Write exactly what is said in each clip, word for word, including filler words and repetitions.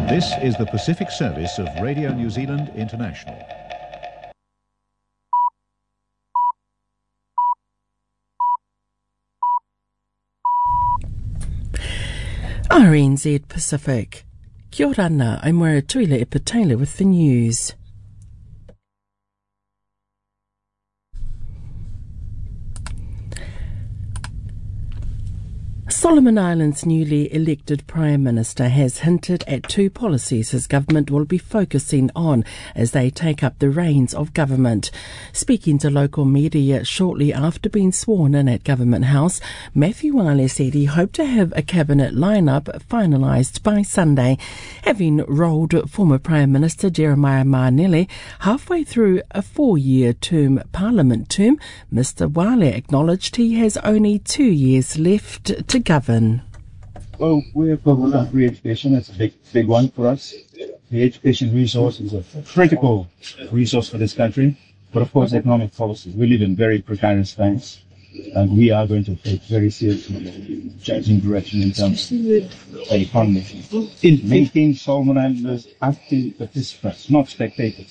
This is the Pacific Service of Radio New Zealand International. R N Z Pacific. Kia ora ana, I'm Moira Tuila Ipatela with the news. Solomon Islands' newly elected Prime Minister has hinted at two policies his government will be focusing on as they take up the reins of government. Speaking to local media shortly after being sworn in at Government House, Matthew Wale said he hoped to have a cabinet lineup finalised by Sunday. Having rolled former Prime Minister Jeremiah Manele halfway through a four-year term parliament term, Mister Wale acknowledged he has only two years left to govern. Well, we're focused on free education. That's a big, big one for us. The education resource is a critical resource for this country. But of course, economic policies. We live in very precarious times, and we are going to take very seriously changing direction in terms of the economy. In making Solomon Islanders active participants, not spectators.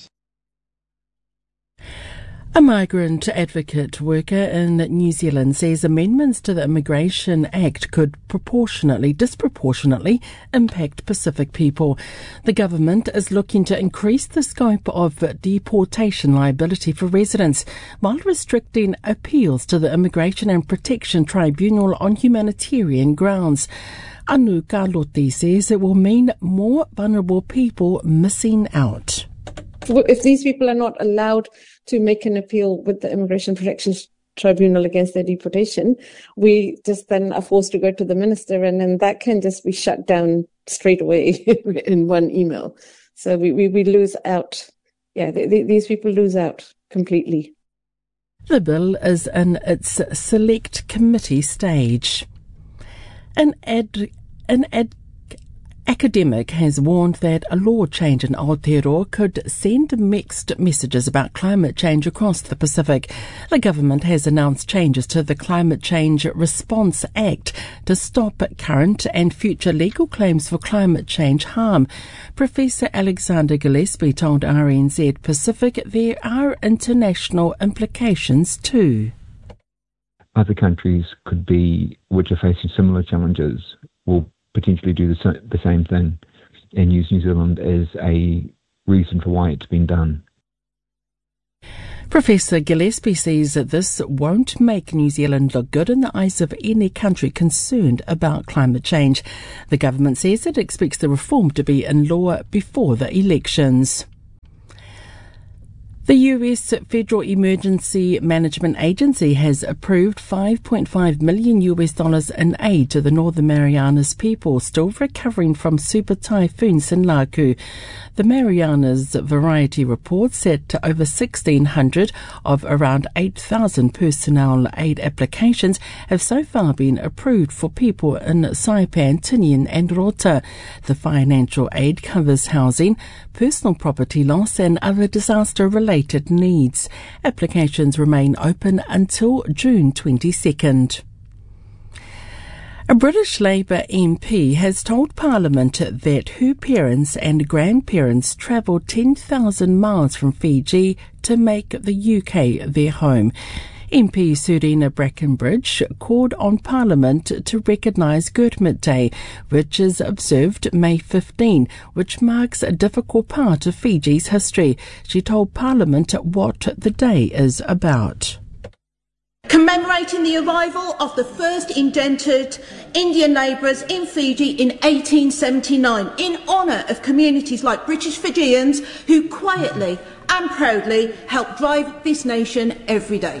A migrant advocate worker in New Zealand says amendments to the Immigration Act could proportionately, disproportionately impact Pacific people. The government is looking to increase the scope of deportation liability for residents while restricting appeals to the Immigration and Protection Tribunal on humanitarian grounds. Anu Karloti says it will mean more vulnerable people missing out. If these people are not allowed to make an appeal with the Immigration Protection Tribunal against their deportation, we just then are forced to go to the minister, and then that can just be shut down straight away in one email. So we, we, we lose out. Yeah, they, they, these people lose out completely. The bill is in its select committee stage. An ad, an ad academic has warned that a law change in Aotearoa could send mixed messages about climate change across the Pacific. The government has announced changes to the Climate Change Response Act to stop current and future legal claims for climate change harm. Professor Alexander Gillespie told R N Z Pacific there are international implications too. Other countries could be, which are facing similar challenges, will potentially do the, the same thing and use New Zealand as a reason for why it's been done. Professor Gillespie says that this won't make New Zealand look good in the eyes of any country concerned about climate change. The government says it expects the reform to be in law before the elections. The U S Federal Emergency Management Agency has approved five point five million U S dollars in aid to the Northern Marianas people still recovering from Super Typhoon Sinlaku. The Marianas Variety reports that over sixteen hundred of around eight thousand personnel aid applications have so far been approved for people in Saipan, Tinian and Rota. The financial aid covers housing, personal property loss and other disaster-related needs. Applications remain open until June twenty-second. A British Labour M P has told Parliament that her parents and grandparents travelled ten thousand miles from Fiji to make the U K their home. M P Serena Brackenbridge called on Parliament to recognise Gurmit Day, which is observed May fifteenth, which marks a difficult part of Fiji's history. She told Parliament what the day is about. Commemorating the arrival of the first indentured Indian labourers in Fiji in eighteen seventy-nine, in honour of communities like British Fijians who quietly and proudly help drive this nation every day.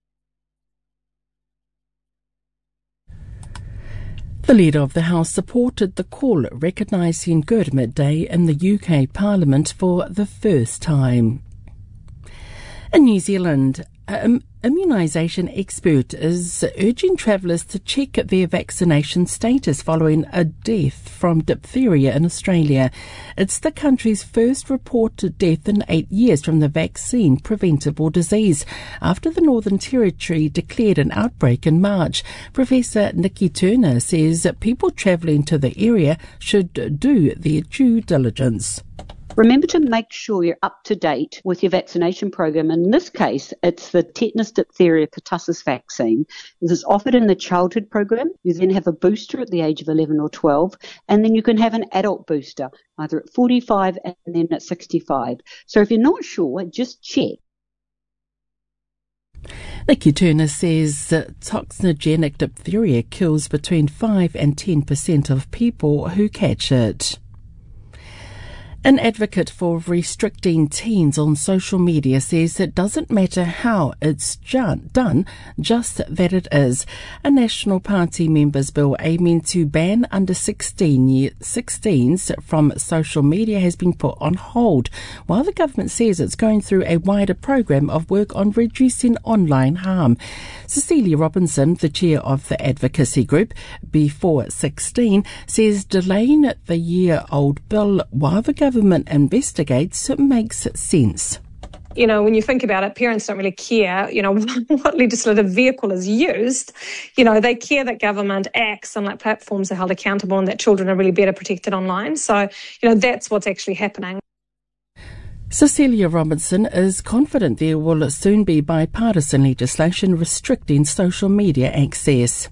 The Leader of the House supported the call recognising Gurmit Day in the U K Parliament for the first time. In New Zealand, An immunisation expert is urging travellers to check their vaccination status following a death from diphtheria in Australia. It's the country's first reported death in eight years from the vaccine preventable disease after the Northern Territory declared an outbreak in March. Professor Nikki Turner says that people travelling to the area should do their due diligence. Remember to make sure you're up to date with your vaccination program. In this case, it's the tetanus, diphtheria, pertussis vaccine. This is offered in the childhood program. You then have a booster at the age of eleven or twelve, and then you can have an adult booster, either at forty-five and then at sixty-five. So if you're not sure, just check. Nikki Turner says that toxinogenic diphtheria kills between five and ten percent of people who catch it. An advocate for restricting teens on social media says it doesn't matter how it's done, just that it is. A National Party members' bill aiming to ban under sixteens from social media has been put on hold, while the government says it's going through a wider program of work on reducing online harm. Cecilia Robinson, the chair of the advocacy group Before sixteen, says delaying the year-old bill while the government government investigates makes sense. You know, when you think about it, parents don't really care, you know, what legislative vehicle is used. You know, they care that government acts and like platforms are held accountable and that children are really better protected online. So, you know, that's what's actually happening. Cecilia Robinson is confident there will soon be bipartisan legislation restricting social media access.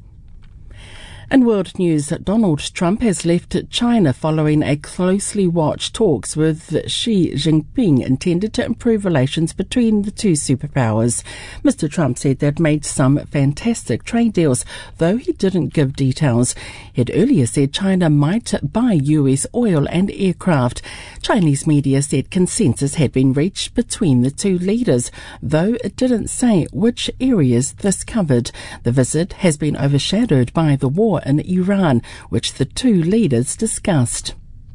In world news, Donald Trump has left China following a closely watched talks with Xi Jinping intended to improve relations between the two superpowers. Mister Trump said they'd made some fantastic trade deals, though he didn't give details. He'd earlier said China might buy U S oil and aircraft. Chinese media said consensus had been reached between the two leaders, though it didn't say which areas this covered. The visit has been overshadowed by the war in Iran, which the two leaders discussed.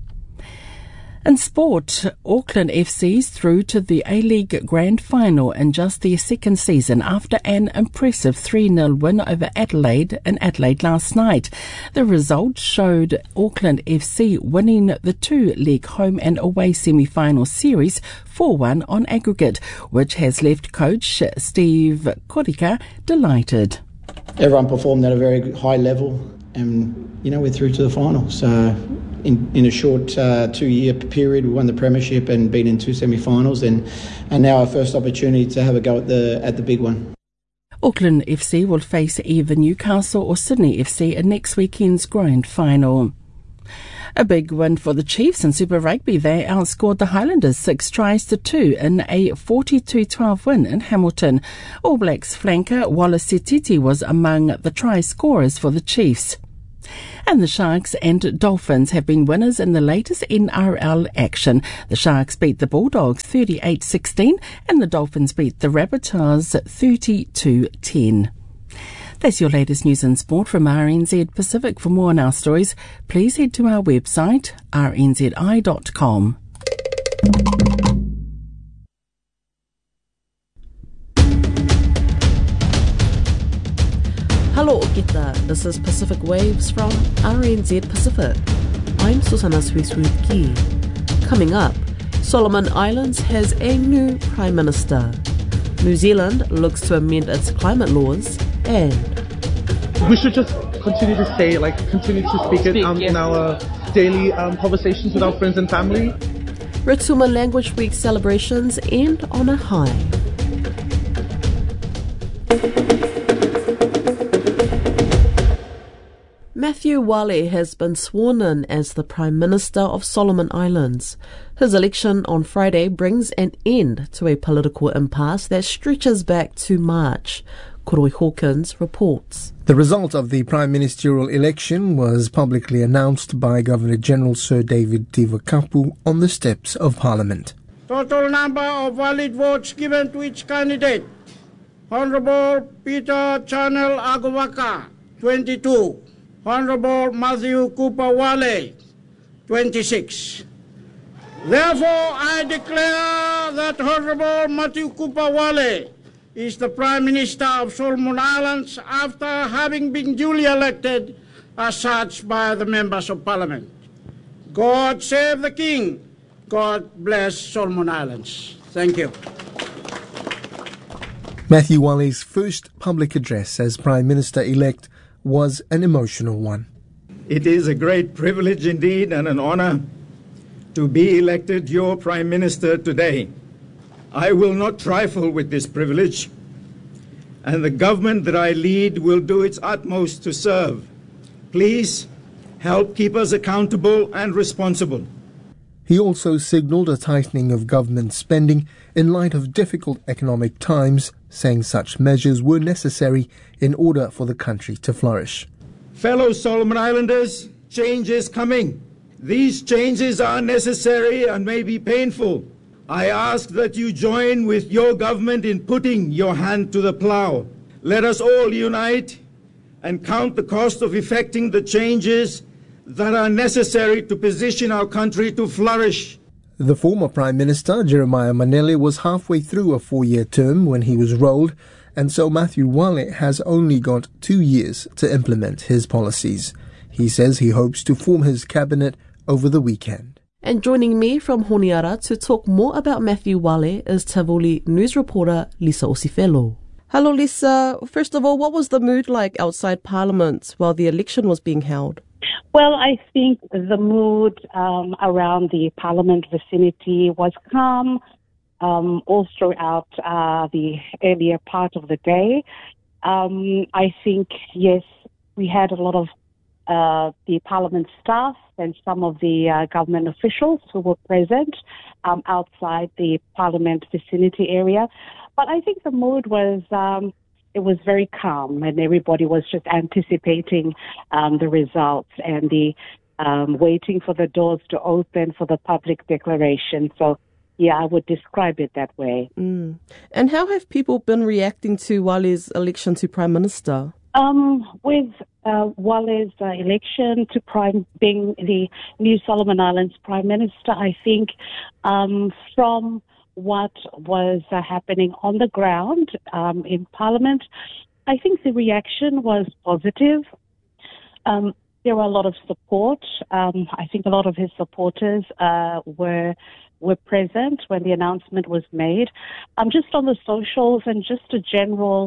In sport, Auckland F C's through to the A-League Grand Final in just their second season after an impressive three nil win over Adelaide in Adelaide last night. The result showed Auckland F C winning the two-leg home and away semi-final series four one on aggregate, which has left coach Steve Korika delighted. Everyone performed at a very high level and, you know, we're through to the final. So in, in a short uh, two-year period, we won the premiership and been in two semi-finals and, and now our first opportunity to have a go at the at the big one. Auckland F C will face either Newcastle or Sydney F C in next weekend's grand final. A big win for the Chiefs in Super Rugby. They outscored the Highlanders six tries to two in a forty-two twelve win in Hamilton. All Blacks flanker Wallace Setiti was among the try scorers for the Chiefs. And the Sharks and Dolphins have been winners in the latest N R L action. The Sharks beat the Bulldogs thirty-eight sixteen and the Dolphins beat the Rabbitohs thirty-two ten. That's your latest news and sport from R N Z Pacific. For more on our stories, please head to our website, r n z i dot com. Hello, Okita. This is Pacific Waves from R N Z Pacific. I'm Susana Swiswiki. Coming up, Solomon Islands has a new Prime Minister. New Zealand looks to amend its climate laws, and we should just continue to say, like, continue to speak, speak it um, yes. in our daily um, conversations with our friends and family. Rotuma Language Week celebrations end on a high. Matthew Wale has been sworn in as the Prime Minister of Solomon Islands. His election on Friday brings an end to a political impasse that stretches back to March. Koroi Hawkins reports. The result of the Prime Ministerial election was publicly announced by Governor-General Sir David Tivakapu on the steps of Parliament. Total number of valid votes given to each candidate. Honourable Peter Chanel Agawaka, twenty-two. Honourable Matthew Cooper Wale, twenty-six. Therefore, I declare that Honourable Matthew Cooper Wale is the Prime Minister of Solomon Islands after having been duly elected as such by the members of Parliament. God save the King. God bless Solomon Islands. Thank you. Matthew Walle's first public address as Prime Minister-elect was an emotional one. It is a great privilege indeed and an honor to be elected your Prime Minister today. I will not trifle with this privilege, and the government that I lead will do its utmost to serve. Please help keep us accountable and responsible. He also signalled a tightening of government spending in light of difficult economic times, saying such measures were necessary in order for the country to flourish. Fellow Solomon Islanders, change is coming. These changes are necessary and may be painful. I ask that you join with your government in putting your hand to the plough. Let us all unite and count the cost of effecting the changes that are necessary to position our country to flourish. The former Prime Minister, Jeremiah Manele, was halfway through a four-year term when he was rolled, and so Matthew Walle has only got two years to implement his policies. He says he hopes to form his cabinet over the weekend. And joining me from Honiara to talk more about Matthew Walle is Tavuli news reporter Lisa Osifelo. Hello Lisa, first of all, what was the mood like outside Parliament while the election was being held? Well, I think the mood um, around the Parliament vicinity was calm um, all throughout uh, the earlier part of the day. Um, I think, yes, we had a lot of uh, the Parliament staff and some of the uh, government officials who were present um, outside the Parliament vicinity area. But I think the mood was... Um, It was very calm, and everybody was just anticipating um, the results and the um, waiting for the doors to open for the public declaration. So, yeah, I would describe it that way. Mm. And how have people been reacting to Walle's election to Prime Minister? Um, with uh, Walle's uh, election to prime being the new Solomon Islands Prime Minister, I think um, from what was uh, happening on the ground um, in Parliament, I think the reaction was positive. Um, there were a lot of support. Um, I think a lot of his supporters uh, were were present when the announcement was made. Um, just on the socials and just a general,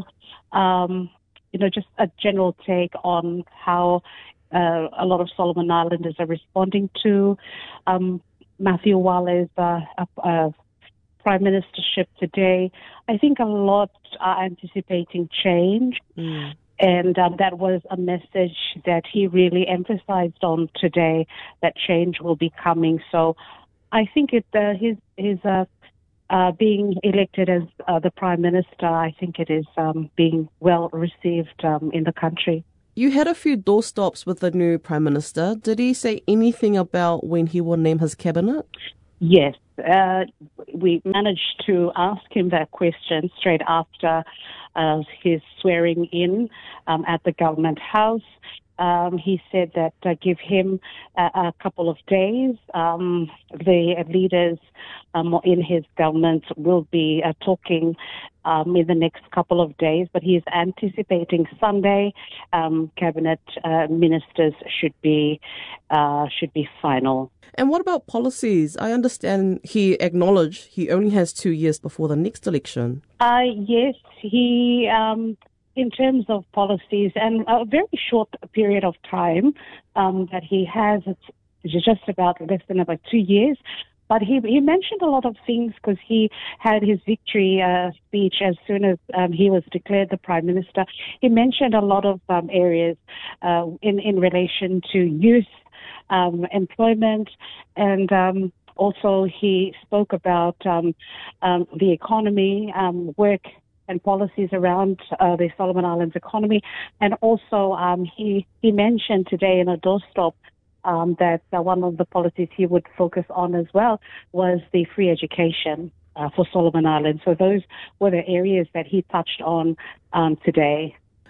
um, you know, just a general take on how uh, a lot of Solomon Islanders are responding to um, Matthew Walle's uh, uh, Prime Ministership today. I think a lot are anticipating change, mm. and um, that was a message that he really emphasized on today, that change will be coming. So I think it, uh, his, his uh, uh, being elected as uh, the Prime Minister, I think it is um, being well received um, in the country. You had a few doorstops with the new Prime Minister. Did he say anything about when he will name his cabinet? Yes. Uh, we managed to ask him that question straight after uh, his swearing in um, at the Government House. Um, he said that uh, give him a, a couple of days. Um, the leaders um, in his government will be uh, talking um, in the next couple of days, but he is anticipating Sunday. Um, cabinet uh, ministers should be uh, should be final. And what about policies? I understand he acknowledged he only has two years before the next election. Uh, yes, he, um, in terms of policies, and a very short period of time um, that he has, it's just about less than about two years. But he he mentioned a lot of things because he had his victory uh, speech as soon as um, he was declared the Prime Minister. He mentioned a lot of um, areas uh, in, in relation to youth, Um, employment, and um, also he spoke about um, um, the economy, um, work and policies around uh, the Solomon Islands economy, and also um, he, he mentioned today in a doorstop um, that uh, one of the policies he would focus on as well was the free education uh, for Solomon Islands. So those were the areas that he touched on um, today.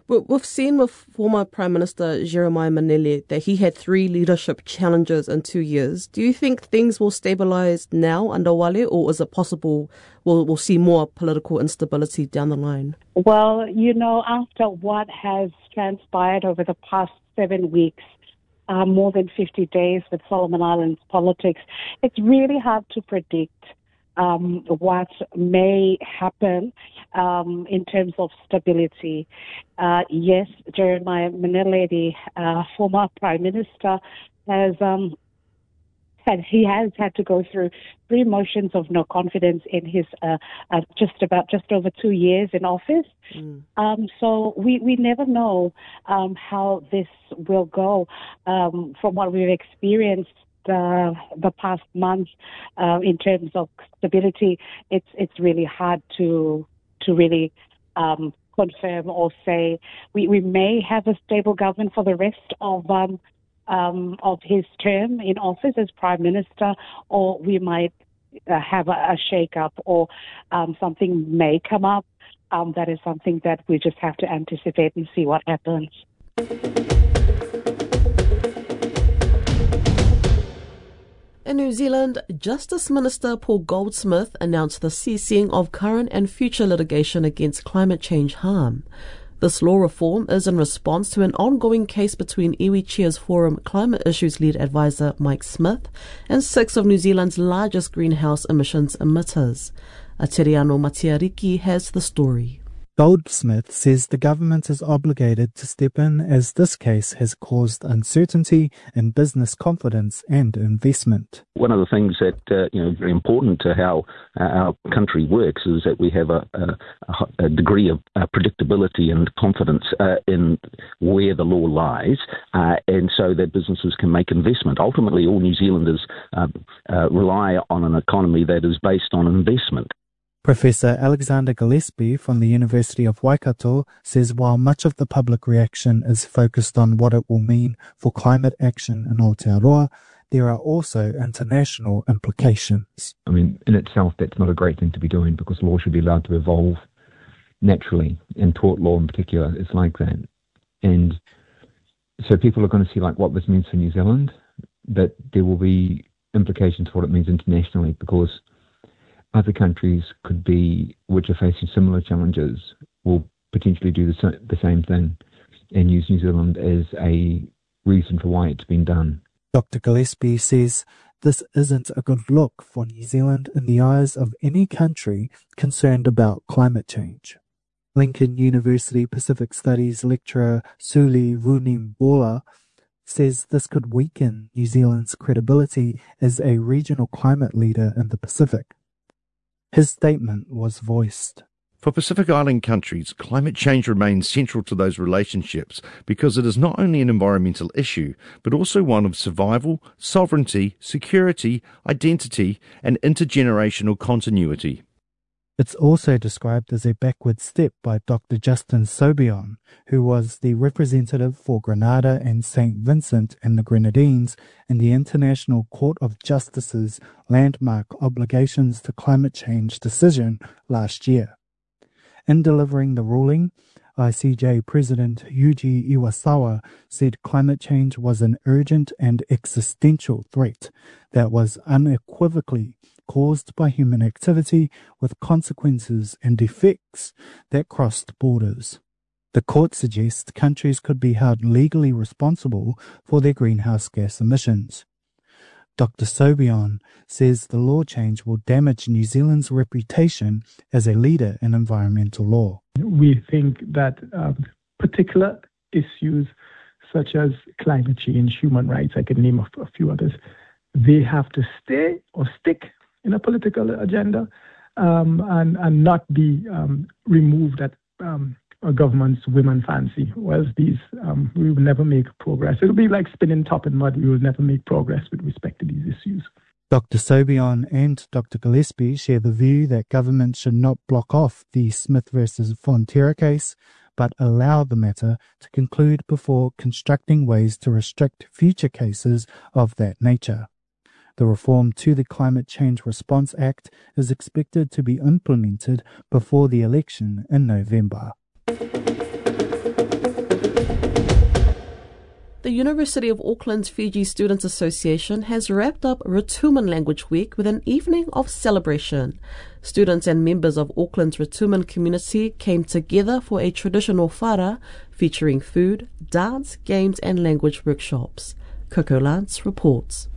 We've seen with former Prime Minister Jeremiah Manele that he had three leadership challenges in two years. Do you think things will stabilise now under Wale, or is it possible we'll, we'll see more political instability down the line? Well, you know, after what has transpired over the past seven weeks, uh, more than fifty days with Solomon Islands politics, it's really hard to predict Um, what may happen um, in terms of stability. Uh, yes, Jeremiah Manele, the uh, former Prime Minister, has um, had he has had to go through three motions of no confidence in his uh, uh, just about just over two years in office. Mm. Um, so we, we never know um, how this will go. Um, from what we've experienced Uh, the past month, uh, in terms of stability, it's it's really hard to to really um, confirm or say. We, we may have a stable government for the rest of um, um, of his term in office as Prime Minister, or we might uh, have a, a shake-up, or um, something may come up. Um, that is something that we just have to anticipate and see what happens. In New Zealand, Justice Minister Paul Goldsmith announced the ceasing of current and future litigation against climate change harm. This law reform is in response to an ongoing case between Iwi Cheers Forum Climate Issues Lead Advisor Mike Smith and six of New Zealand's largest greenhouse emissions emitters. Ateriano Matiariki has the story. Goldsmith says the government is obligated to step in as this case has caused uncertainty in business confidence and investment. One of the things that uh, you know very important to how uh, our country works is that we have a, a, a degree of uh, predictability and confidence uh, in where the law lies, uh, and so that businesses can make investment. Ultimately, all New Zealanders uh, uh, rely on an economy that is based on investment. Professor Alexander Gillespie from the University of Waikato says while much of the public reaction is focused on what it will mean for climate action in Aotearoa, there are also international implications. I mean, in itself, that's not a great thing to be doing because law should be allowed to evolve naturally, and tort law in particular is like that. And so people are going to see like what this means for New Zealand, but there will be implications for what it means internationally, because other countries could be, which are facing similar challenges, will potentially do the, the same thing and use New Zealand as a reason for why it's been done. Doctor Gillespie says this isn't a good look for New Zealand in the eyes of any country concerned about climate change. Lincoln University Pacific Studies lecturer Suli Runimbola says this could weaken New Zealand's credibility as a regional climate leader in the Pacific. His statement was voiced. For Pacific Island countries, climate change remains central to those relationships because it is not only an environmental issue, but also one of survival, sovereignty, security, identity, and intergenerational continuity. It's also described as a backward step by Doctor Justin Sobion, who was the representative for Grenada and Saint Vincent and the Grenadines in the International Court of Justice's landmark obligations to climate change decision last year. In delivering the ruling, I C J President Yuji Iwasawa said climate change was an urgent and existential threat that was unequivocally caused by human activity with consequences and effects that crossed borders. The court suggests countries could be held legally responsible for their greenhouse gas emissions. Doctor Sobion says the law change will damage New Zealand's reputation as a leader in environmental law. We think that um, particular issues such as climate change, human rights, I can name a, a few others, they have to stay or stick in a political agenda um, and, and not be um, removed at um, a government's whim and fancy. Whereas these, um, we will never make progress. It'll be like spinning top in mud. We will never make progress with respect to these issues. Doctor Sobion and Doctor Gillespie share the view that government should not block off the Smith versus Fonterra case, but allow the matter to conclude before constructing ways to restrict future cases of that nature. The reform to the Climate Change Response Act is expected to be implemented before the election in November. The University of Auckland's Fiji Students Association has wrapped up Rotuman Language Week with an evening of celebration. Students and members of Auckland's Rotuman community came together for a traditional whara featuring food, dance, games and language workshops. Coco Lance reports.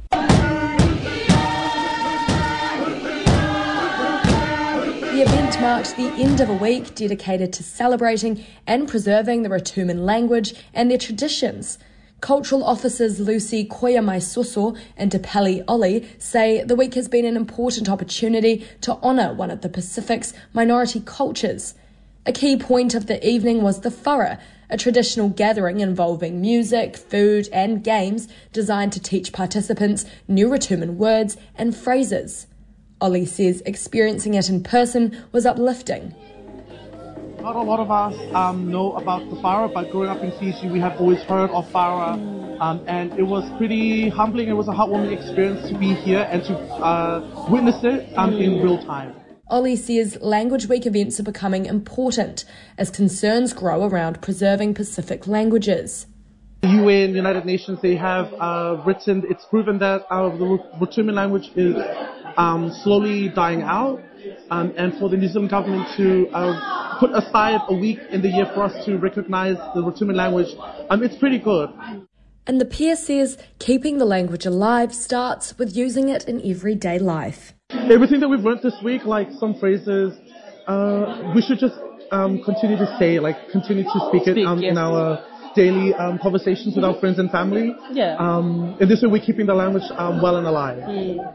The event marked the end of a week dedicated to celebrating and preserving the Rotuman language and their traditions. Cultural officers Lucy Koyamai-Soso and Depali Oli say the week has been an important opportunity to honour one of the Pacific's minority cultures. A key point of the evening was the whara, a traditional gathering involving music, food and games designed to teach participants new Rotuman words and phrases. Ollie says experiencing it in person was uplifting. Not a lot of us um, know about the whara, but growing up in Fiji, we have always heard of whara, um, and it was pretty humbling. It was a heartwarming experience to be here and to uh, witness it um, in real time. Ollie says Language Week events are becoming important as concerns grow around preserving Pacific languages. The U N, United Nations, they have uh, written, it's proven that uh, the Rotuman language is um, slowly dying out, um, and for the New Zealand government to uh, put aside a week in the year for us to recognise the Rotuman language, um, it's pretty good. And the peer says keeping the language alive starts with using it in everyday life. Everything that we've learned this week, like some phrases, uh, we should just um, continue to say, like continue to speak, speak it um, yes. in our daily um, conversations with our friends and family. Yeah. Um, and this way we're keeping the language um, well and alive. Mm.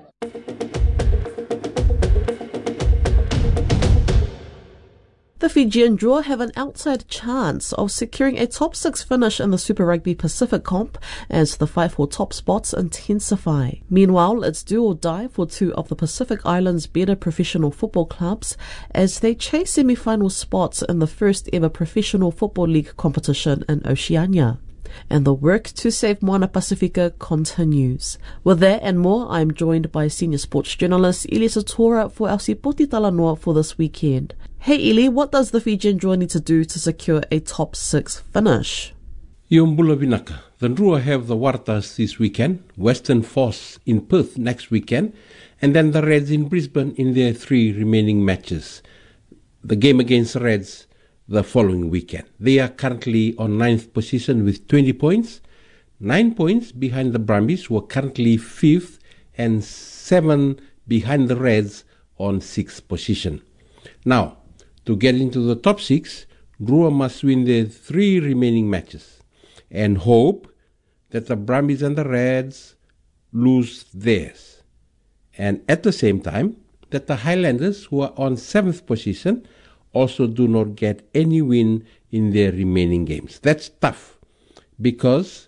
The Fijian Drua have an outside chance of securing a top six finish in the Super Rugby Pacific comp as the fight for top spots intensify. Meanwhile, it's do or die for two of the Pacific Islands' better professional football clubs as they chase semi-final spots in the first ever professional football league competition in Oceania. And the work to save Moana Pacifica continues. With that and more, I'm joined by senior sports journalist Ili Satora for our Sipoti Talanoa for this weekend. Hey Ili, what does the Fijian Drua need to do to secure a top six finish? Iombula Vinaka. The Drua have the Waratahs this weekend, Western Force in Perth next weekend, and then the Reds in Brisbane in their three remaining matches. The game against the Reds the following weekend. They are currently on ninth position with twenty points, nine points behind the Brumbies, who are currently fifth, and seven behind the Reds on sixth position. Now, to get into the top six, Drua must win their three remaining matches and hope that the Brumbies and the Reds lose theirs. And at the same time, that the Highlanders, who are on seventh position, also do not get any win in their remaining games. That's tough because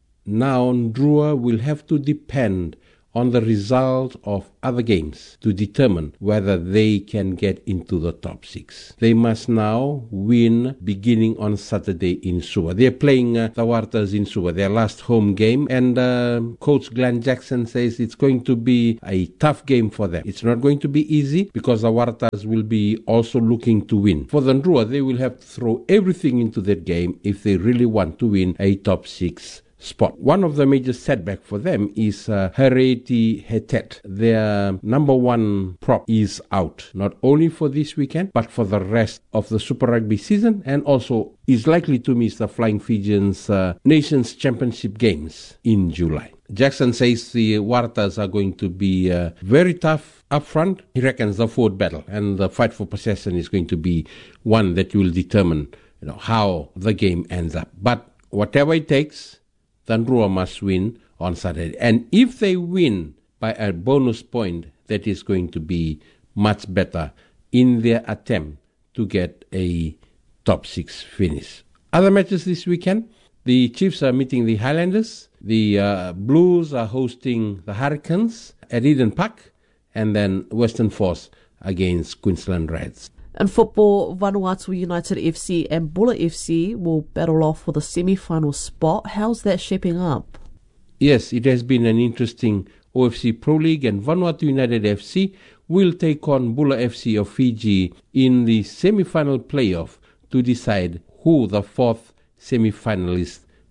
now Drua will have to depend on the result of other games to determine whether they can get into the top six. They must now win beginning on Saturday in Suva. They're playing uh, the Waratahs in Suva, their last home game, and uh, Coach Glenn Jackson says it's going to be a tough game for them. It's not going to be easy because the Waratahs will be also looking to win. For the Drua, they will have to throw everything into that game if they really want to win a top six spot. One of the major setbacks for them is uh, Hereti Hetet. Their number one prop is out, not only for this weekend, but for the rest of the Super Rugby season, and also is likely to miss the Flying Fijians uh, Nations Championship games in July. Jackson says the Waratahs are going to be uh, very tough up front. He reckons the forward battle and the fight for possession is going to be one that will determine, you know, how the game ends up. But whatever it takes, the Drua must win on Saturday. And if they win by a bonus point, that is going to be much better in their attempt to get a top six finish. Other matches this weekend, the Chiefs are meeting the Highlanders. The uh, Blues are hosting the Hurricanes at Eden Park. And then Western Force against Queensland Reds. In football, Vanuatu United F C and Bulla F C will battle off for the semi-final spot. How's that shaping up? Yes, it has been an interesting O F C Pro League, and Vanuatu United F C will take on Bulla F C of Fiji in the semi-final playoff to decide who the fourth semi-finalist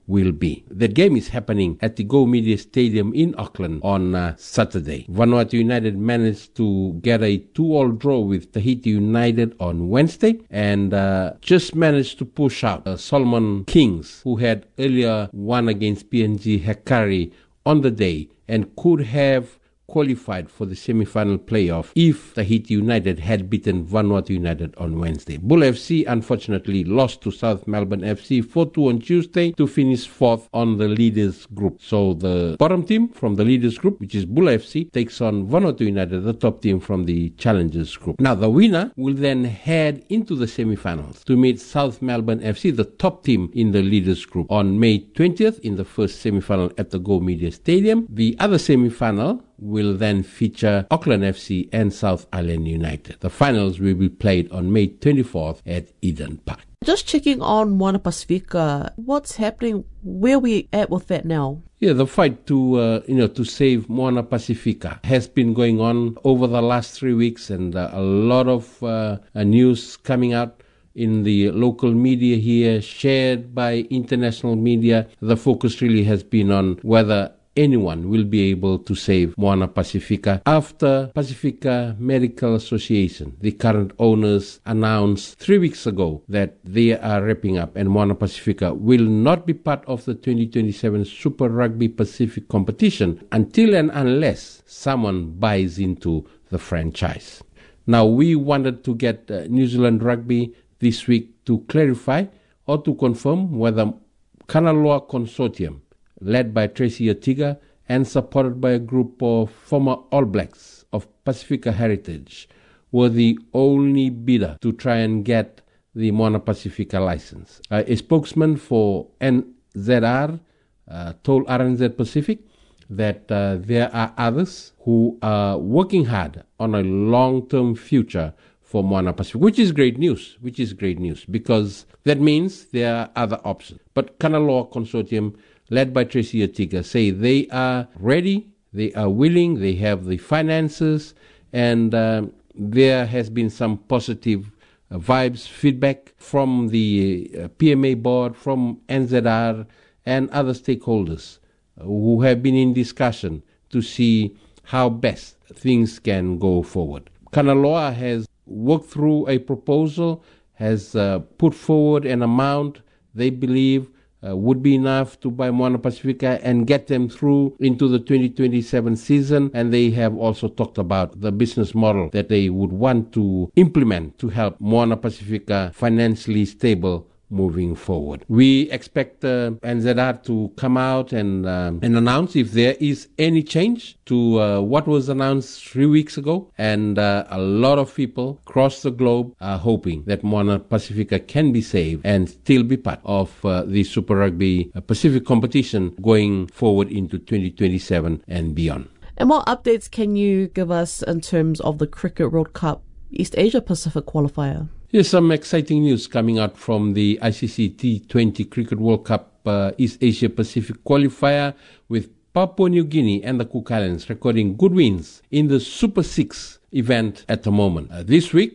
will be. That game is happening at the Go Media Stadium in Auckland on uh, Saturday. Vanuatu United managed to get a two-all draw with Tahiti United on Wednesday and uh, just managed to push out uh, Solomon Kings, who had earlier won against P N G Hekari on the day and could have qualified for the semi-final playoff if Tahiti United had beaten Vanuatu United on Wednesday. Bull F C unfortunately lost to South Melbourne F C four two on Tuesday to finish fourth on the leaders group. So the bottom team from the leaders group, which is Bull F C, takes on Vanuatu United, the top team from the challengers group. Now the winner will then head into the semi-finals to meet South Melbourne F C, the top team in the leaders group, on May twentieth in the first semi-final at the Go Media Stadium. The other semi-final will then feature Auckland F C and South Island United. The finals will be played on May twenty-fourth at Eden Park. Just checking on Moana Pacifica, what's happening? Where are we at with that now? Yeah, the fight to uh, you know to save Moana Pacifica has been going on over the last three weeks, and uh, a lot of uh, uh, news coming out in the local media here, shared by international media. The focus really has been on whether anyone will be able to save Moana Pacifica after Pacifica Medical Association, the current owners, announced three weeks ago that they are wrapping up and Moana Pacifica will not be part of the twenty twenty-seven Super Rugby Pacific competition until and unless someone buys into the franchise. Now, we wanted to get uh, New Zealand Rugby this week to clarify or to confirm whether Kanaloa Consortium, led by Tracy Atiga and supported by a group of former All Blacks of Pacifica heritage, were the only bidder to try and get the Moana Pacifica license. Uh, a spokesman for N Z R uh, told R N Z Pacific that uh, there are others who are working hard on a long-term future for Moana Pacific, which is great news, which is great news, because that means there are other options. But Kanaloa Consortium, led by Tracy Atiga, say they are ready, they are willing, they have the finances, and um, there has been some positive uh, vibes, feedback from the uh, P M A board, from N Z R, and other stakeholders uh, who have been in discussion to see how best things can go forward. Kanaloa has worked through a proposal, has uh, put forward an amount they believe Uh, would be enough to buy Moana Pacifica and get them through into the twenty twenty-seven season. And they have also talked about the business model that they would want to implement to help Moana Pacifica financially stable moving forward. We expect uh, N Z R to come out and um, and announce if there is any change to uh, what was announced three weeks ago. And uh, a lot of people across the globe are hoping that Moana Pacifica can be saved and still be part of uh, the Super Rugby Pacific competition going forward into twenty twenty-seven and beyond. And what updates can you give us in terms of the Cricket World Cup East Asia Pacific qualifier? Here's some exciting news coming out from the I C C T twenty Cricket World Cup uh, East Asia Pacific qualifier, with Papua New Guinea and the Cook Islands recording good wins in the Super Six event at the moment. Uh, this week,